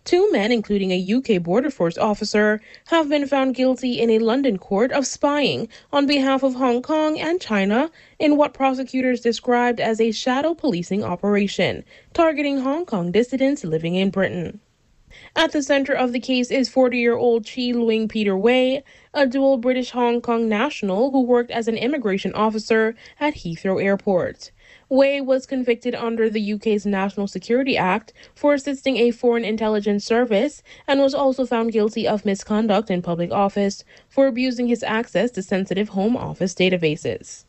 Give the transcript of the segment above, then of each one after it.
Two men, including a UK Border Force officer, have been found guilty in a London court of spying on behalf of Hong Kong and China in what prosecutors described as a shadow policing operation, targeting Hong Kong dissidents living in Britain. At the center of the case is 40-year-old Chi Luing Peter Wei, a dual British-Hong Kong national who worked as an immigration officer at Heathrow Airport. Wei was convicted under the UK's National Security Act for assisting a foreign intelligence service and was also found guilty of misconduct in public office for abusing his access to sensitive Home Office databases.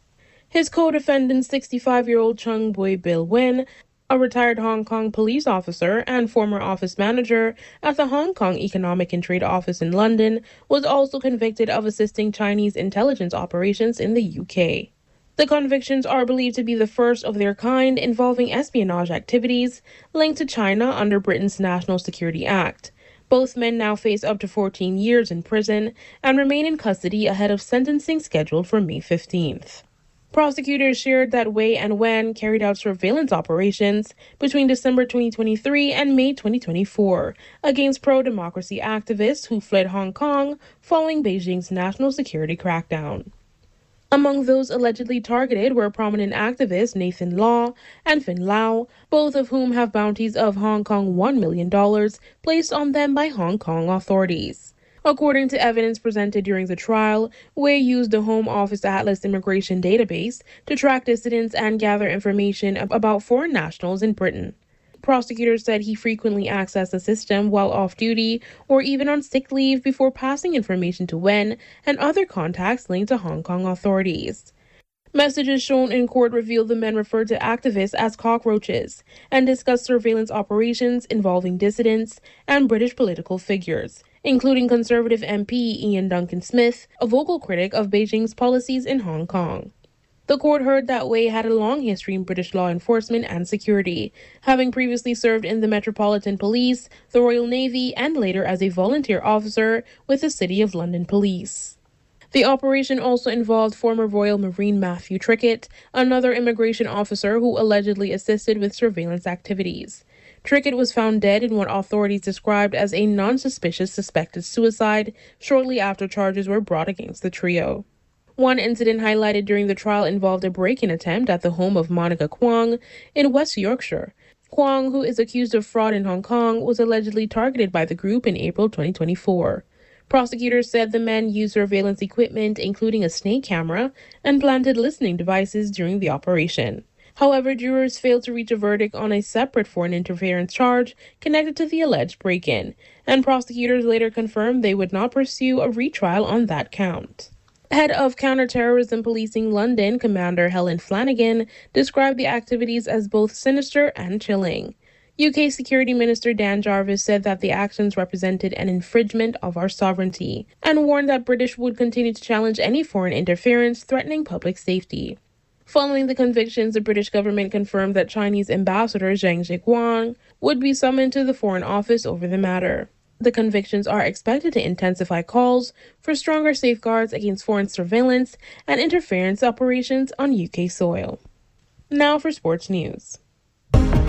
His co-defendant, 65-year-old Chung Bui Bil Win, a retired Hong Kong police officer and former office manager at the Hong Kong Economic and Trade Office in London, was also convicted of assisting Chinese intelligence operations in the UK. The convictions are believed to be the first of their kind involving espionage activities linked to China under Britain's National Security Act. Both men now face up to 14 years in prison and remain in custody ahead of sentencing scheduled for May 15th. Prosecutors shared that Wei and Wen carried out surveillance operations between December 2023 and May 2024 against pro-democracy activists who fled Hong Kong following Beijing's national security crackdown. Among those allegedly targeted were prominent activists Nathan Law and Fin Lau, both of whom have bounties of Hong Kong $1 million placed on them by Hong Kong authorities. According to evidence presented during the trial, Wei used the Home Office Atlas immigration database to track dissidents and gather information about foreign nationals in Britain. Prosecutors said he frequently accessed the system while off-duty or even on sick leave before passing information to Wen and other contacts linked to Hong Kong authorities. Messages shown in court revealed the men referred to activists as cockroaches and discussed surveillance operations involving dissidents and British political figures, including Conservative MP Ian Duncan Smith, a vocal critic of Beijing's policies in Hong Kong. The court heard that Wei had a long history in British law enforcement and security, having previously served in the Metropolitan Police, the Royal Navy, and later as a volunteer officer with the City of London Police. The operation also involved former Royal Marine Matthew Trickett, another immigration officer who allegedly assisted with surveillance activities. Trickett was found dead in what authorities described as a non-suspicious suspected suicide shortly after charges were brought against the trio. One incident highlighted during the trial involved a break-in attempt at the home of Monica Kwong in West Yorkshire. Kwong, who is accused of fraud in Hong Kong, was allegedly targeted by the group in April 2024. Prosecutors said the men used surveillance equipment, including a snake camera, and planted listening devices during the operation. However, jurors failed to reach a verdict on a separate foreign interference charge connected to the alleged break-in, and prosecutors later confirmed they would not pursue a retrial on that count. Head of Counter-Terrorism Policing London, Commander Helen Flanagan, described the activities as both sinister and chilling. UK Security Minister Dan Jarvis said that the actions represented an infringement of our sovereignty and warned that British would continue to challenge any foreign interference threatening public safety. Following the convictions, the British government confirmed that Chinese Ambassador Zhang Zhiguang would be summoned to the Foreign Office over the matter. The convictions are expected to intensify calls for stronger safeguards against foreign surveillance and interference operations on UK soil. Now for sports news.